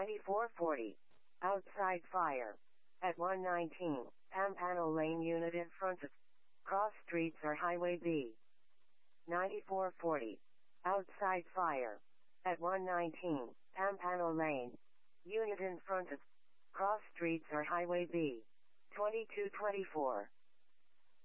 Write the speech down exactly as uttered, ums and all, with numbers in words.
ninety-four forty. Outside fire. At one nineteen, Pampano Lane unit in front of cross streets or Highway B. ninety-four forty. Outside fire. At one nineteen, Pampano Lane. Unit in front of cross streets or Highway B. twenty-two twenty-four.